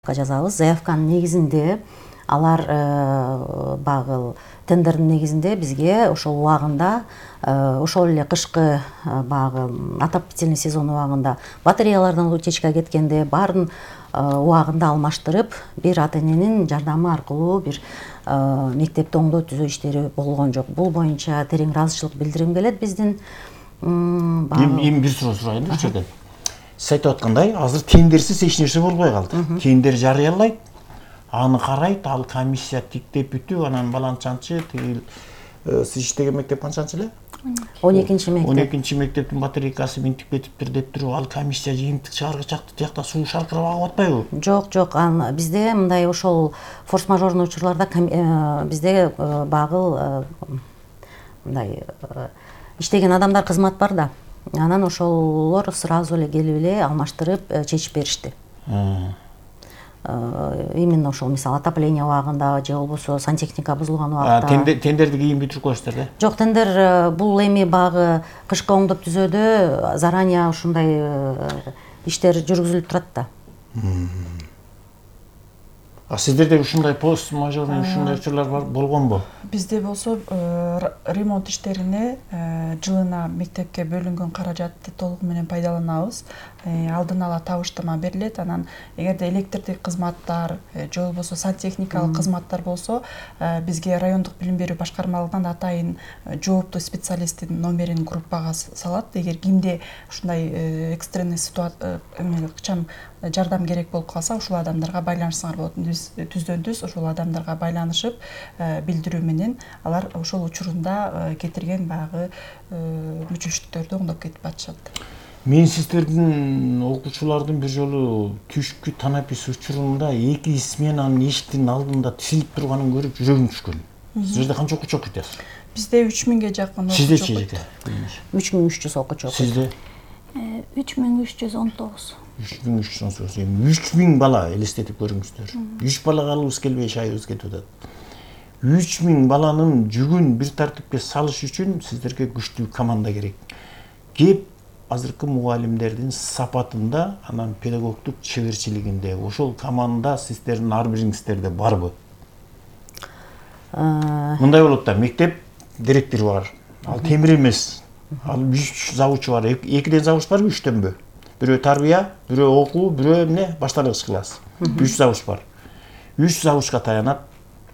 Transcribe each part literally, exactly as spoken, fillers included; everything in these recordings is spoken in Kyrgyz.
жазабыз. Заявканын негизинде алар багыл тендердин негизинде бизге ошол убагында ошол эле кышкы багы отопительный сезон убагында батареялардан утечка кеткенде баарын убагында алмаштырып, бир ата эненин жардамы аркылуу бир мектепти оңдоо түзөө иштери болгон жок. Бул боюнча терең ыраазычылык билдирим келет биздин. Эми бир суроо сурайын бул жерден. Сиз айтып аткандай, азыр тендерсиз эч нерсе болбой калды. Тендер жарыялайт, аны карайт, ал комиссия тиктеп бүтүп, анан баланчанчы, тигил сиз иштеген мектеп канчанчы эле? он экинчи мектеп. он экинчи мектептин батарейкасы минтип кетиптир деп туруп, ал комиссия жыйынтык чыгаргыч жакты тиякта суу шаркырап агып атпайбы? Жок, жок. Бизде мындай ошол форс-мажорный учурларда бизде багыл мындай иштеген адамдар кызмат бар да. Анан ошолор сразу эле келип эле алмаштырып чечип беришти. Именно ошол мисалы отопление убагында же болбосо сантехника бузулган убакта. Тендерди кийин бүтүрүп коесуздар да? Жок, тендер бул эми багы кышкы оңдоп түзөөдө заранее ушундай иштер жүргүзүлүп турат да. А сиздерде ушундай пост мажорный ушундай учурлар болгонбу? Бизде болсо ремонт иштерине жылына мектепке бөлүнгөн каражатты толугу менен пайдаланабыз. Алдын ала табыштама берилет. Анан эгерде электрдик кызматтар же болбосо сантехникалык кызматтар болсо, бизге райондук билим берүү башкармалыгынан атайын жооптуу специалисттин номерин группага салат. Эгер кимде ушундай экстренный ситуация ыкчам жардам керек болуп калса, ушул адамдарга байланышсаңар болот. Биз түздөн түз ошол адамдарга байланышып, билдирүү менен алар ошол учурунда кетирген баягы мүчүлүштүктөрдү оңдоп кетип атышат. Мен сиздердин окуучулардын бир жолу түшкү танапис учурунда эки сменанын эшиктин алдында тизилип турганын көрүп жүрөгүм түшкөн. Сиздерде канча окуучу окуйт азыр? Бизде үч миңге жакын окуучу. Сиздечи жеке? үч миң үч жүз окуучу окуйт. Сизде? үч миң үч жүз он тогуз. үч миң үч жүз он тогуз. үч миң бала элестетип көрүңүздөр. үч бала калыбыз келбей шайыбыз кетип атат. үч миң баланын жүгүн бир тартипке салыш үчүн сиздерге күчтүү команда керек. Кеп азыркы мугалимдердин сапатында, анан педагогдук чеберчилигинде ошол команда сиздердин ар бириңиздерде барбы? Мындай болот да, мектеп директору бар. Ал темир эмес. Ал үч завучу бар. Экиден завуч барбы, үчтөнбү? Бирөө тарбия, бирөө окуу, бирөө эмне? Башталгыч класс. үч завуч бар. үч завучка таянат.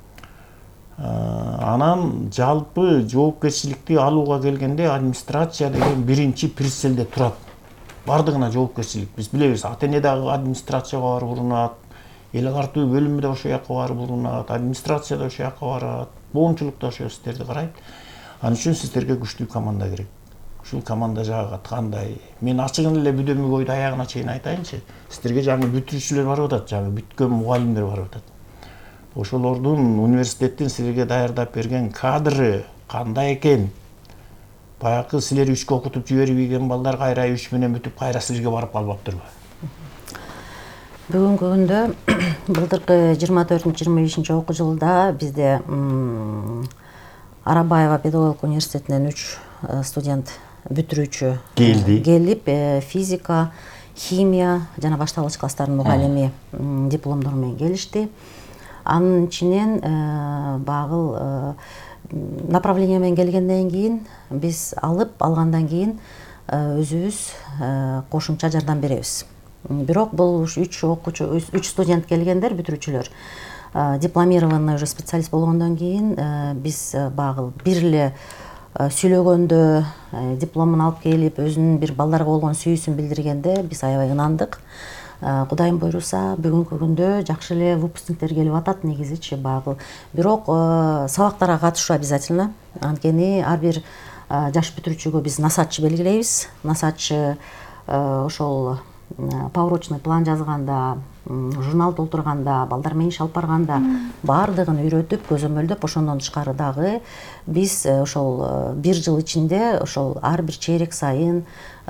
Анан жалпы жоопкерчиликти алууга келгенде администрация деген биринчи прицелде турат. Бардыгына жоопкерчилик. Биз билебиз, ата эне дагы администрацияга барып урунат, эл агартуу бөлүмү да ошол жака барып урунат, администрация да ошол жака барат, боомчулук да ошол сиздерди карайт. Ал үчүн сиздерге күчтүү команда керек. Ушул команда жагы кандай? Мен ачыгын эле бүдөмүк ойду аягына чейин айтайынчы. Сиздерге жаңы бүтүрүүчүлөр барып атат, жаңы бүткөн мугалимдер барып атат. Ошолордун университеттин силерге даярдап берген кадры кандай экен? Баягы силер үчкө окутуп жиберип ийген балдар кайра үч менен бүтүп кайра силерге барып калбаптырбы? Бүгүнкү күндө былтыркы жыйырма төртүнчү жыйырма бешинчи окуу жылда бизде Арабаева педагогикалык университетинен үч студент бүтүрүүчү келди. Келип, физика, химия жана башталгыч класстардын мугалими дипломдору менен келишти. Анын ичинен багыл направление менен келгенден кийин биз алып, алгандан кийин өзүбүз кошумча жардам беребиз. Бирок бул үч окуучу, үч студент келгендер, бүтүрүүчүлөр дипломированный уже специалист болгондон кийин биз багыл бир эле сүйлөгөндө, дипломун алып келип, өзүнүн бир балдарга болгон сүйүүсүн билдиргенде биз аябай ынандык. Кудайым буйруса, бүгүнкү күндө жакшы эле выпускниктер келип атат негизичи багыл. Бирок сабактарга катышуу обязательно. Анткени ар бир жаш бүтүрүүчүгө биз насатчы белгилейбиз. Насатчы ошол поурочный план жазганда, журнал толтурганда, балдар менен иш алып барганда баардыгын үйрөтүп, көзөмөлдөп, ошондон тышкары дагы биз ошол бир жыл ичинде ошол ар бир чейрек сайын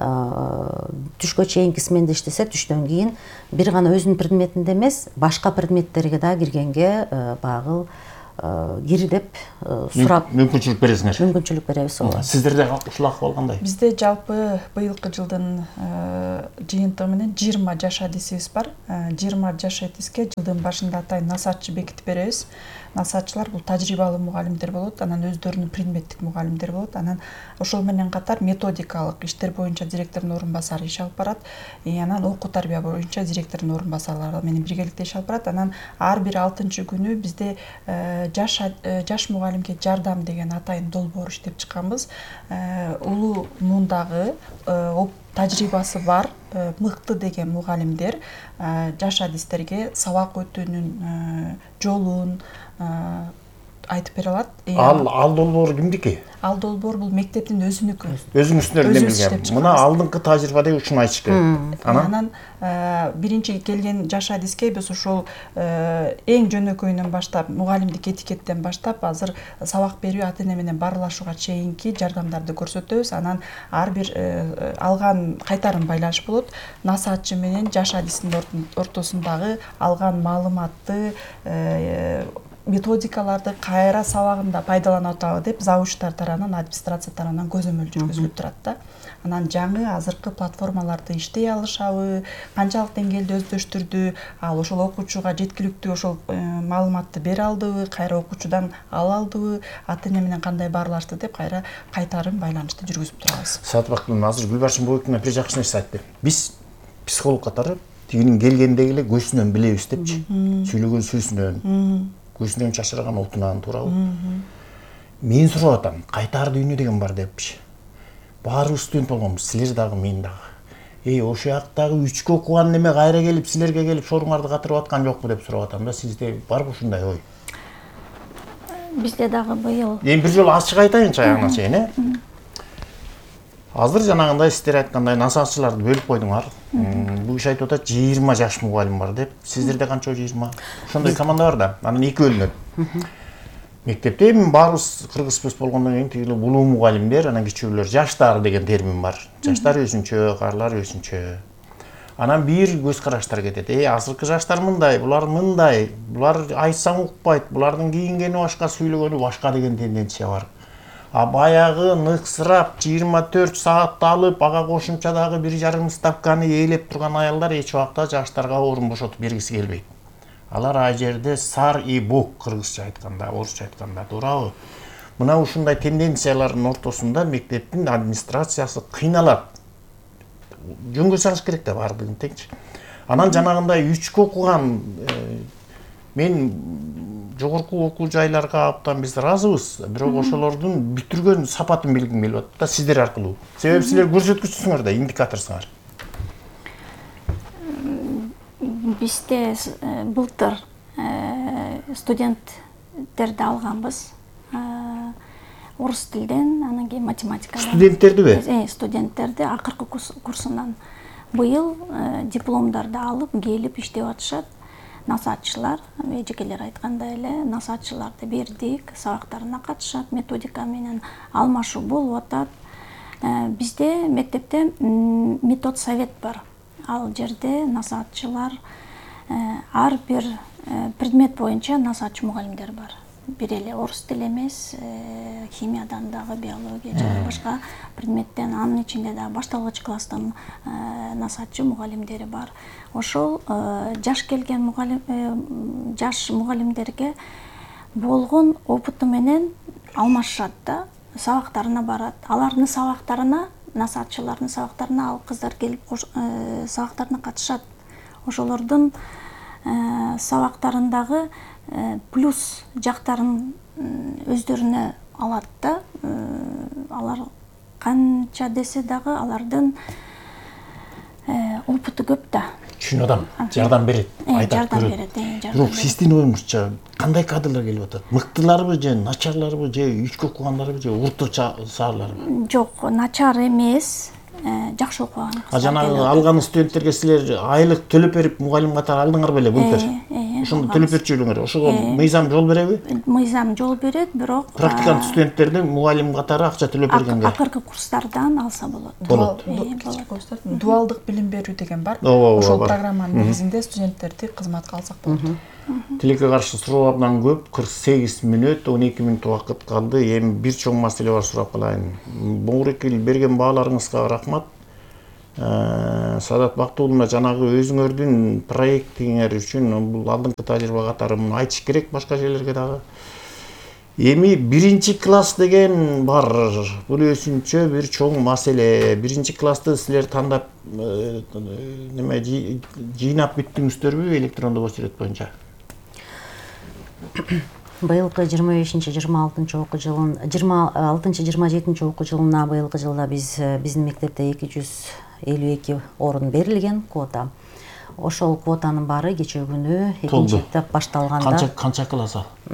түшкө чейинки сменде иштесе, түштөн кийин бир гана өзүнүн предметинде эмес, башка предметтерге да киргенге багыл кир деп сурап мүмкүнчүлүк бересиңер. мүмкүнчүлүк беребиз. ооба. Сиздерде ушул акыбал кандай? Бизде жалпы быйылкы жылдын жыйынтыгы менен жыйырма жаш адисибиз бар. жыйырма жаш адиске жылдын башында атайын насаатчы бекитип беребиз. Насаатчылар бул тажрыйбалуу мугалимдер болот, анан өздөрүнүн предметтик мугалимдер болот. Анан ошол менен катар методикалык иштер боюнча директордун орун басары иш алып барат. И анан окуу тарбия боюнча директордун орун басарлары менен биргеликте иш алып барат. Анан ар бир алтынчы күнү бизде жаш жаш мугалимге жардам деген атайын долбоор иштеп чыкканбыз. Улуу муундагы тажрыйбасы бар, мыкты деген мугалимдер жаш адистерге сабак өтүүнүн жолун айтып бере алат. Ал ал долбоор кимдики? Ал долбоор бул мектептин өзүнүкү. Өзүңүздөрдөн билген. Мына алдыңкы тажрыйбада ушуну айтыш керек. Анан биринчи келген жаш адиске биз ошол эң жөнөкөйүнөн баштап, мугалимдик этикеттен баштап азыр сабак берүү, ата-эне менен баарлашууга чейинки жардамдарды көрсөтөбүз. Анан ар бир алган кайтарым байланыш болот. Насаатчы менен жаш адистин ортосундагы алган маалыматты, методикаларды кайра сабагында пайдаланып атабы деп завучтар тарабынан, администрация тарабынан көзөмөл жүргүзүлүп турат да. Анан жаңы азыркы платформаларды иштей алышабы, канчалык деңгээлде өздөштүрдү, ал ошол окуучуга жеткиликтүү ошол маалыматты бере алдыбы, кайра окуучудан ала алдыбы, ата-эне менен кандай баарлашты деп кайра кайтарым байланышты жүргүзүп турабыз. Сатыбактын азыр Гүлбаршын Боекина бир жакшы нерсе айтты. Биз психолог катары тигинин келгендеги эле көзүнөн билебиз депчи. Сүйлөгөн сөзүнөн, көзүнөн чачыраган отунан туурабы. Мен сурап атам, кайтар дүйнө деген бар депчи. Баарыбыз студент болгонбуз, силер дагы, мен дагы. Эй, ошол жактагы үчкө окуган неме кайра келип, силерге келип соруңарды катырып аткан жокпу деп сурап атам да. Сизде барбы ушундай ой? Бизде дагы быйыл. Эми бир жолу ачык айтайынчы аягына чейин, э? Азыр жанагындай сиздер айткандай насаатчыларды бөлүп койдуңар. Бул киши айтып атат жыйырма жаш мугалим бар деп. Сиздерде канча жыйырма? Ошондой команда бар да. Анан эки бөлүнөт. Мектепте эми баарыбыз кыргызбыз болгондон кийин тиги улуу мугалимдер, анан кичүүлөр, жаштар деген термин бар. Жаштар өзүнчө, карлар өзүнчө. Анан бир көз караштар кетет. Э, азыркы жаштар мындай, булар мындай, булар айтсаң укпайт, булардын кийингени башка, сүйлөгөнү башка деген тенденция бар. А баягы ныксырап жыйырма төрт саатты алып, ага кошумча дагы бир жарым ставканы ээлеп турган аялдар эч убакта жаштарга орун бошотуп бергиси келбейт. Алар ай жерде сар и бук, кыргызча айтканда, орусча айтканда, туурабы? Мына ушундай тенденциялардын ортосунда мектептин администрациясы кыйналат. Жөнгө салыш керек да бардыгын теңчи. Анан жанагындай үчкө окуган мен жогорку окуу жайларга абдан биз ыраазыбыз, бирок ошолордун бүтүргөн сапатын билгим келип атат да сиздер аркылуу. Себеби силер көрсөткүчүсүңөр да, индикаторсуңар. Бизде былтыр студенттерди алганбыз. Орус тилден, анан кийин математикадан. Студенттердиби? Э, студенттерди акыркы курсунан. Быйыл дипломдарды алып, келип иштеп атышат. Насаатчылар, эжекелер айткандай эле, насаатчыларды бердик, сабактарына катышат, методика менен алмашуу болуп атат. Бизде мектепте метод совет бар. Ал жерде насаатчылар ар бир предмет боюнча насаатчы мугалимдер бар. Бир эле орус тили эмес, химиядан дагы, биология жана башка предметтен, анын ичинде дагы башталгыч класстан насаатчы мугалимдери бар. Ошол жаш келген мугалим, жаш мугалимдерге болгон опыты менен алмашышат да, сабактарына барат. Алардын сабактарына, насаатчылардын сабактарына ал кыздар келип сабактарына катышат. Ошолордун сабактарындагы плюс жактарын өздөрүнө алат да. Алар канча десе дагы алардын опыты көп да. Түшүнүп атам. Жардам берет, айтат, көрөт. Бирок сиздин оюңузча кандай кадрлар келип атат? Мыктыларбы же начарларбы же үчкө окугандарбы же орто саарларбы? Жок, начар эмес. Жакшы окуган. А жанагы алган студенттерге силер айлык төлөп берип мугалим катары алдыңар беле былтыр? Ошондо төлөп берчү элеңер. Ошого мыйзам жол береби? Мыйзам жол берет, бирок практикант студенттердин мугалим катары акча төлөп бергенге акыркы курстардан алса болот. Болот. Дуалдык билим берүү деген бар. Ошол программанын негизинде студенттерди кызматка алсак болот. Тилекке каршы суроо абдан көп, кырк сегиз мүнөт, он эки мүнөт убакыт калды. Эми бир чоң маселе бар, сурап калайын. Буңурекил берген бааларыңызга рахмат. Садат Бактууловна, жанагы өзүңөрдүн проектиңер үчүн бул алдыңкы тажрыйба катары муну айтыш керек башка жерлерге дагы. Эми биринчи класс деген бар. Бул өзүнчө бир чоң маселе. Биринчи классты силер тандап неме жыйнап бүттүңүздөрбү электрондук очерет боюнча? Быйылкы жыйырма бешинчи жыйырма алтынчы окуу жылын жыйырма алтынчы жыйырма жетинчи окуу жылына быйылкы жылда биз биздин мектепте эки жүз элүү эки орун берилген квота. Ошол квотанын баары кечээ күнү экинчи мектеп башталганда. Канча канча класс?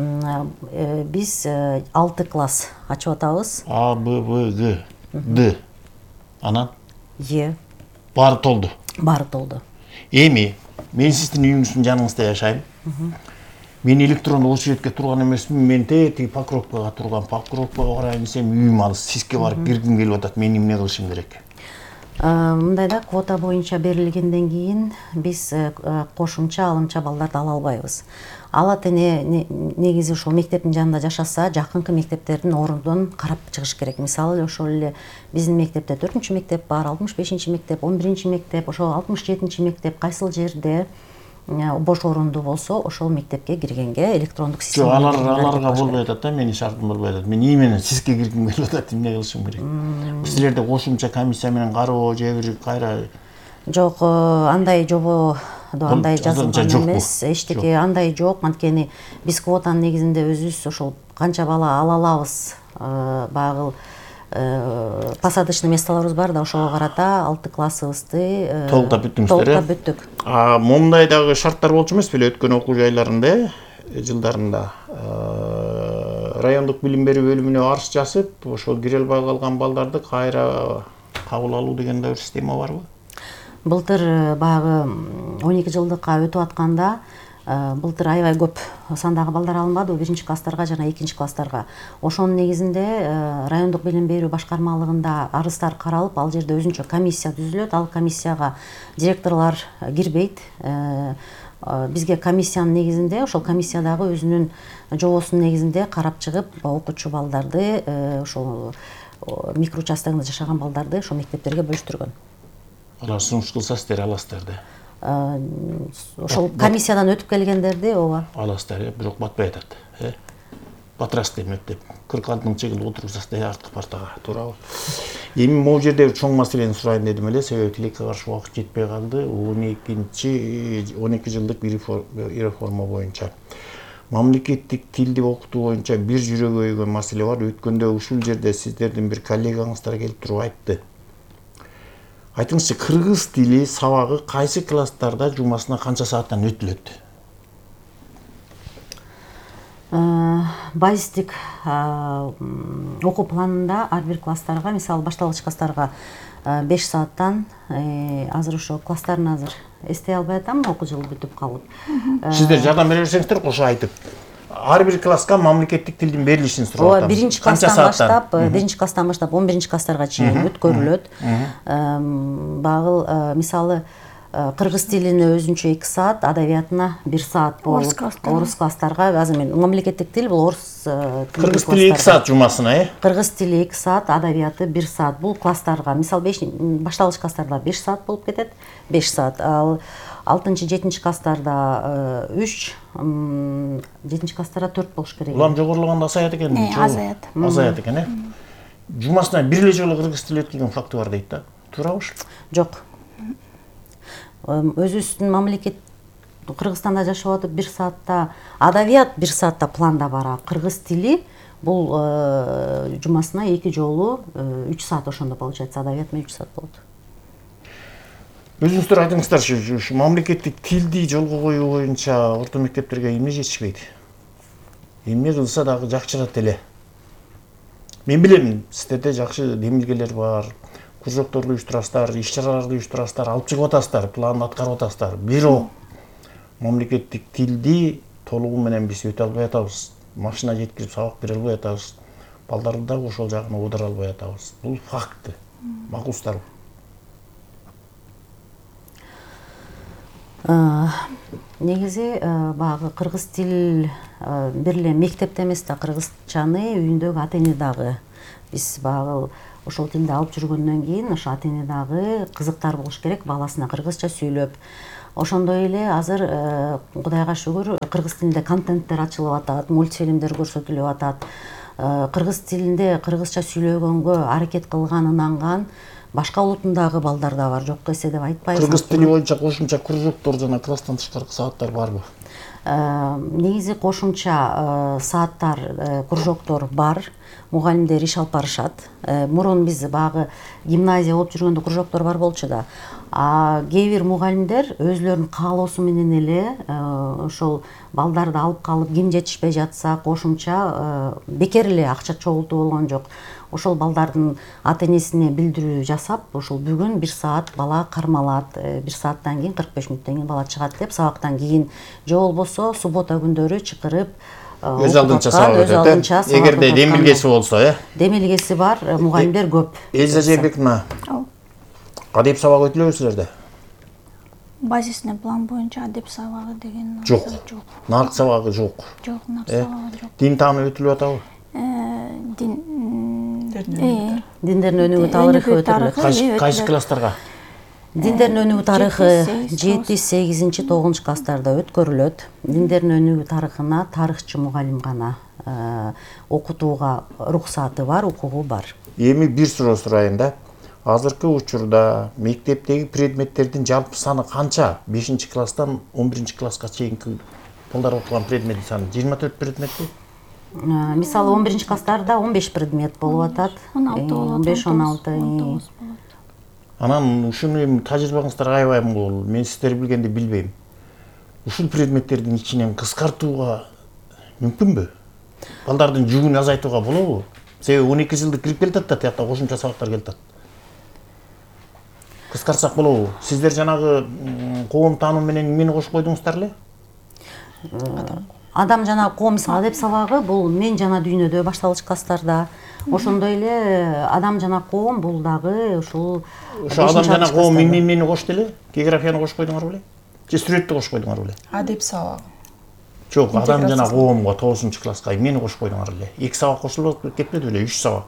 Биз алты класс ачып атабыз. А, Б, В, Г, Д. Анан Е. Баары толду. Баары толду. Эми мен сиздин үйүңүздүн жаныңызда жашайм. Мен электрондук очеретке турган эмесмин, мен тиги Покровкага турган. Покровкага карайын десем үйүм алыс, сизге барып киргим келип атат. Мен эмне кылышым керек? Мындайда квота боюнча берилгенден кийин биз кошумча алымча балдарды ала албайбыз. Алат эне негизи ошол мектептин жанында жашаса, жакынкы мектептердин ордун карап чыгыш керек. Мисалы ошол эле биздин мектепте төртүнчү мектеп бар, алтымыш бешинчи мектеп, он биринчи мектеп, ошол алтымыш жетинчи мектеп кайсыл жерде бош орунду болсо, ошол мектепке киргенге электрондук система. Жок, алар аларга болбой атат да, менин шартым болбой атат. Мен именно сизге киргим келип атат, эмне кылышым керек? Силерде кошумча комиссия менен кароо же бир кайра? Жок, андай жобо андай жазылган эмес, эчтеке андай жок. Анткени биз квотанын негизинде өзүбүз ошол канча бала ала алабыз, багыл посадочный местолорубуз бар да, ошого карата алты классыбызды толуктап бүттүңүздөр. Толуктап бүттүк. А момундай дагы шарттар болчу эмес беле өткөн окуу жайларында, жылдарында райондук билим берүү бөлүмүнө арыз жазып, ошол кире албай калган балдарды кайра кабыл алуу деген да бир система барбы? Былтыр багы он эки жылдыкка өтүп атканда былтыр аябай көп сандагы балдар алынбады, биринчи класстарга жана экинчи класстарга. Ошонун негизинде райондук билим берүү башкармалыгында арыздар каралып, ал жерде өзүнчө комиссия түзүлөт. Ал комиссияга директорлор кирбейт. Бизге комиссиянын негизинде, ошол комиссиядагы өзүнүн жобосунун негизинде карап чыгып, окуучу балдарды, ошол микроучастогунда жашаган балдарды ошол мектептерге бөлүштүргөн. Алар сунуш кылса сиздер аласыздар да. Ошол комиссиядан өтүп келгендерди, ооба. Аласыздар, бирок батпай атат, э? Батырасыздар мектеп. кырк алтынчы жылы отургузасыздар арткы партага, туурабы? Эми могу жерде бир чоң маселени сурайын дедим эле, себеби тилекке каршы убакыт жетпей калды. он экинчи он эки жылдык реформа боюнча мамлекеттик тилди окутуу боюнча бир жүрөгү өйгөн маселе бар. Өткөндө ушул жерде сиздердин бир коллегаңыздар келип туруп айтты. Айтыңызчы, кыргыз тили сабагы кайсы класстарда жумасына канча сааттан өтүлөт? Базистик окуу планында ар бир класстарга, мисалы башталгыч класстарга беш сааттан, азыр ошо класстарын азыр эстей албай атам, окуу жылы бүтүп калып. Сиздер жардам бере берсеңиздер, кошо айтып. Ар бир класска мамлекеттик тилдин берилишин сурап атам. Ооба, биринчи класстан баштап, биринчи класстан баштап он биринчи класстарга чейин өткөрүлөт. Багыл мисалы кыргыз тилине өзүнчө эки саат, адабиятына бир саат болуп, орус класстарга, азыр мен мамлекеттик тил бул орус тили. Кыргыз тили эки саат жумасына, э? Кыргыз тили эки саат, адабияты бир саат. Бул класстарга, мисалы башталгыч класстарда беш саат болуп кетет, беш саат. Ал алтынчы жетинчи класстарда үч, жетинчи класстарда төрт болуш керек. Улам жогорулганда азаят экен. Азаят. Азаят экен, э? Жумасына бир эле жолу кыргыз тили өткөргөн факты бар дейт да. Туурабы? Жок. Өзүбүздүн мамлекет Кыргызстанда жашап атып бир саатта, адабият бир саатта планда бар. Кыргыз тили бул жумасына эки жолу үч саат, ошондо получается, адабият менен үч саат болот. Өзүңүздөр айтыңыздарчы, ушу мамлекеттик тилди жолго коюу боюнча орто мектептерге эмне жетишпейт? Эмне кылса дагы жакшырат эле. Мен билем, сиздерде жакшы демилгелер бар. Кружокторду уюштурасыздар, иш-чараларды уюштурасыздар, алып чыгып атасыздар, планды аткарып атасыздар. Бирок мамлекеттик тилди толугу менен биз өтө албай атабыз. Машина жеткирип сабак бере албай атабыз. Балдарды дагы ошол жагына оодура албай атабыз. Бул факт. Макулсуздарбы? Негизи баягы кыргыз тил бир эле мектепте эмес да кыргызчаны үйүндөгү ата эне дагы биз баягы ошол тилди алып жүргөндөн кийин ошо ата эне дагы кызыктар болуш керек баласына кыргызча сүйлөп. Ошондой эле азыр Кудайга шүгүр кыргыз тилинде контенттер ачылып атат, мультфильмдер көрсөтүлүп атат. Кыргыз тилинде кыргызча сүйлөгөнгө аракет кылган, ынанган башка улутундагы балдар да бар, жокко эсе деп айтпайбыз. Кыргыз тили боюнча кошумча кружоктор жана класстан тышкаркы сааттар барбы? Негизи кошумча сааттар, кружоктор бар. Мугалимдер иш алып барышат. Мурун биз багы гимназия болуп жүргөндө кружоктор бар болчу да. А кээ бир мугалимдер өзлөрүнүн каалоосу менен эле ошол балдарды алып калып ким жетишпей жатса кошумча бекер эле акча чогултуу болгон жок. Ошол балдардын ата энесине билдирүү жасап, ошол бүгүн бир саат бала кармалат, бир сааттан кийин кырк беш мүнөттөн кийин бала чыгат деп, сабактан кийин же болбосо суббота күндөрү чакырып өз алдынча сабак өтөт. Эгерде демилгеси болсо, э? Демилгеси бар, мугалимдер көп. Элза Жээнбековна, адеп сабагы өтүлөбү силерде? Базисный план боюнча адеп сабагы деген жок. Нарк сабагы жок. Жок, нарк сабагы жок. Дин тааны өтүлүп атабы? Дин Диндердин өнүгүү тарыхы өтүлөт. Кайсы класстарга? Диндердин өнүгүү тарыхы жети, сегизинчи, тогузунчу класстарда өткөрүлөт. Диндердин өнүгүү тарыхына тарыхчы мугалим гана окутууга рухсаты бар, укугу бар. Эми бир суроо сурайын да. Азыркы учурда мектептеги предметтердин жалпы саны канча? бешинчи класстан он биринчи класска чейинки балдар окуган предметтин саны жыйырма төрт предметпи? Мисалы он биринчи класстарда он беш предмет болуп атат. он беш он алты. Анан ушуну эми тажрыйбаңыздар аябайм болду. Мен сиздер билгенди билбейм. Ушул предметтердин ичинен кыскартууга мүмкүнбү? Балдардын жүгүн азайтууга болобу? Себеби он эки жылдык кирип келатат да, тиякта кошумча сабактар келатат. Кыскартсак болобу? Сиздер жанагы коом таануу менен эмени кошуп койдуңуздар эле? Адам жана коом адеп сабагы бул мен жана дүйнөдө башталгыч класстарда. Ошондой эле адам жана коом бул дагы ушул ошо адам жана коом эмне эмнени кошту эле? Географияны кошуп койдуңар беле? Же сүрөттү кошуп койдуңар беле? Адеп сабагы. Жок, адам жана коомго тогузунчу класска эмнени кошуп койдуңар эле? эки сабак кошулуп кетпеди беле? үч сабак.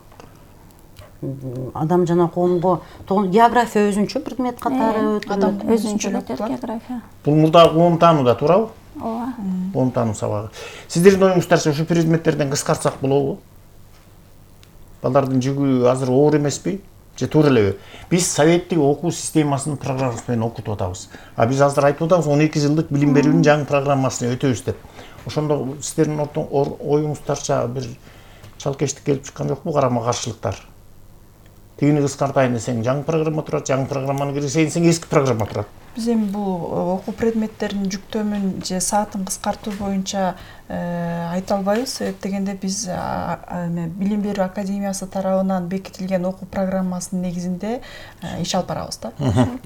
Адам жана коомго география өзүнчө предмет катары өтүлөт. Өзүнчө өтөт география. Бул мурда коом таанууда туурабы? Ооба. Коом таануу сабагы. Сиздердин оюңуздарча ушу предметтерден кыскартсак болобу? Балдардын жүгү азыр оор эмеспи? Же туура элеби? Биз советтик окуу системасынын программасы менен окутуп атабыз. А биз азыр айтып атабыз он эки жылдык билим берүүнүн жаңы программасын өтөбүз деп. Ошондо сиздердин оюңуздарча бир чалкештик келип чыккан жокпу, карама каршылыктар? Тигини кыскартайын десең жаңы программа турат, жаңы программаны киргизейин десең эски программа турат. Биз эми бул окуу предметтеринин жүктөмүн же саатын кыскартуу боюнча айта албайбыз. Себеп дегенде биз билим берүү академиясы тарабынан бекитилген окуу программасынын негизинде иш алып барабыз да.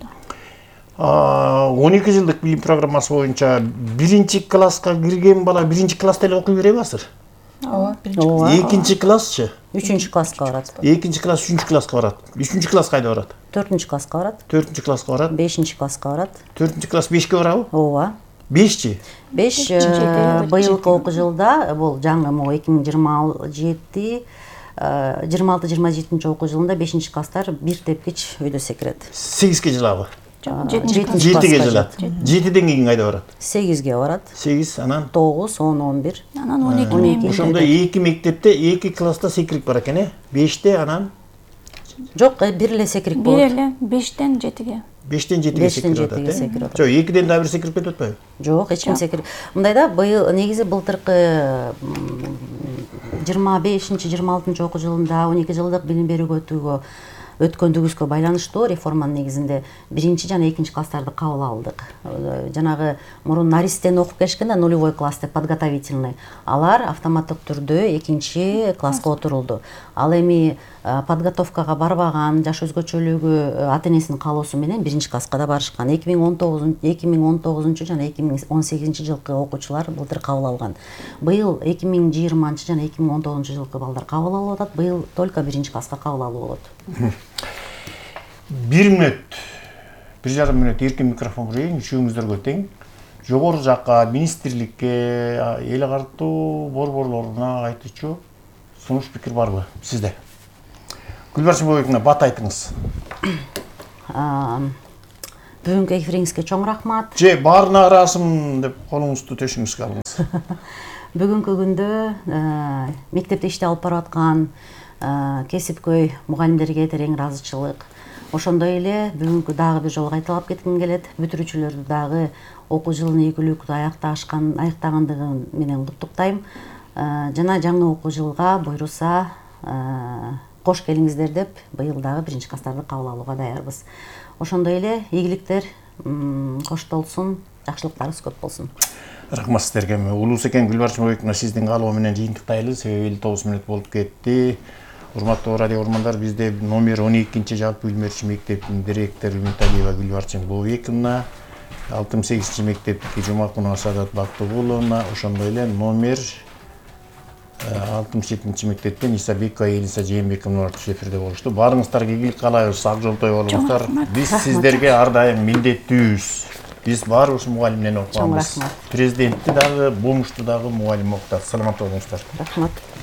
он эки жылдык билим программасы боюнча биринчи класска кирген бала биринчи класста эле окуй береби азыр? Ооба, биринчи класс. Экинчи классчы? үчүнчү класска барат. Экинчи класс, үчүнчү класска барат. үчүнчү класс кайда барат? төртүнчү класска барат. төртүнчү класска барат. бешинчи класска барат. төртүнчү класс бешке барабы? Ооба. бешчи? беш быйылкы окуу жылда бул жаңы могу эки миң жыйырма жети жыйырма алты жыйырма жетинчи окуу жылында бешинчи класстар бир тепкич өйдө секирет. сегизге жылабы? жетиге жылат. жетиден кийин кайда барат? сегизге барат. сегиз, анан тогуз, он, он бир. Анан он эки менен. Ошондо эки мектепте эки класста секирип бар экен, э? беште, анан жок, бир эле секирип болот. Бир эле бештен жетиге. бештен жетиге секирип атат. Жок, экиден да бир секирип кетип атпайбы? Жок, эч ким секирип. Мындай да, быйыл негизи былтыркы жыйырма бешинчи жыйырма алтынчы окуу жылында он эки жылдык билим берүүгө өтүүгө өткөндүгүбүзгө байланыштуу реформанын негизинде биринчи жана экинчи класстарды кабыл алдык. Жанагы мурун наристен окуп келишкенде нулевой класс деп подготовительный, алар автоматтык түрдө экинчи класска отурулду. Ал эми подготовкага барбаган, жаш өзгөчөлүгү ата энесинин каалоосу менен биринчи класска да барышкан. эки миң он тогузунчу жана эки миң он сегизинчи жылкы окуучулар былтыр кабыл алган. Быйыл эки миң жыйырманчы жана эки миң он тогузунчу жылкы балдар кабыл алып атат. Быйыл только биринчи класска кабыл алуу болот. Бир мүнөт бир жарым мүнөт эркин микрофон берейин, үчөөңүздөргө тең. Жогору жакка министрликке, эл картуу борборлоруна айтычу сунуш пикир барбы сизде? Гүлбарчын Бобековна, бат айтыңыз. Бүгүнкү эфириңизге чоң рахмат. Же баарына ыраазымын деп колуңузду төшүңүзгө алыңыз. Бүгүнкү күндө мектепте иштеп алып бараткан кесипкөй мугалимдерге терең ыраазычылык. Ошондой эле бүгүнкү дагы бир жолу кайталап кетким келет. Бүтүрүүчүлөрдү дагы окуу жылын ийгиликтүү аякташкан, аяктагандыгы менен куттуктайм. Жана жаңы окуу жылга буйруса кош келиңиздер деп быйыл дагы биринчи класстарды кабыл алууга даярбыз. Ошондой эле ийгиликтер коштолсун, жакшылыктарыбыз көп болсун. Рахмат сиздерге. Улуусекен Гүлбарчын Бобековна, сиздин каалоо менен жыйынтыктайлы, себеби элүү тогуз мүнөт болуп кетти. Урматтуу радио көрөрмандар, бизде номер он экинчи жалпы Үлмөрчү мектептин директору Үмүталиева Гүлбарчын Бобековна, алтымыш сегизинчи мектептики Жумакунова Саадат Бактыгуловна, ошондой эле номер алтымыш жетинчи мектептен Исабекова Элиса Жээнбековна эфирде болушту. Баарыңыздарга ийгилик каалайбыз, ак жолтой болуңуздар. Биз сиздерге ар дайым милдеттүүбүз. Биз баарыбыз мугалимден окуганбыз. Президентти дагы, бумушту дагы мугалим окутат. Саламат болуңуздар. Рахмат.